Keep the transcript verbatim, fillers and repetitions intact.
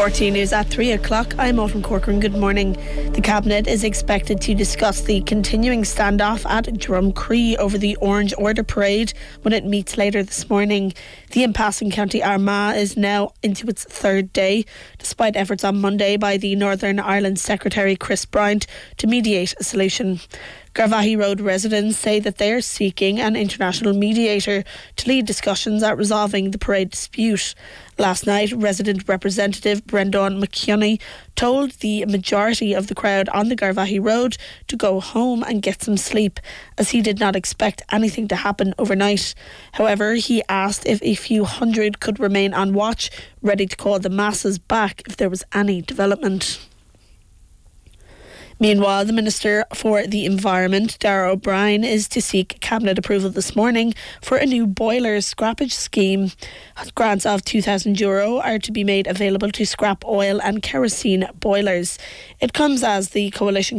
R T News at three o'clock. I'm Autumn Corcoran. Good morning. The Cabinet is expected to discuss the continuing standoff at Drumcree over the Orange Order Parade when it meets later this morning. The impasse in County Armagh is now into its third day, despite efforts on Monday by the Northern Ireland Secretary Chris Bryant to mediate a solution. Garvaghey Road residents say that they are seeking an international mediator to lead discussions at resolving the parade dispute. Last night, resident representative Brendan McKinney told the majority of the crowd on the Garvaghey Road to go home and get some sleep, as he did not expect anything to happen overnight. However, he asked if a few hundred could remain on watch, ready to call the masses back if there was any development. Meanwhile, the Minister for the Environment, Darragh O'Brien, is to seek Cabinet approval this morning for a new boiler scrappage scheme. Grants of two thousand euro are to be made available to scrap oil and kerosene boilers. It comes as the coalition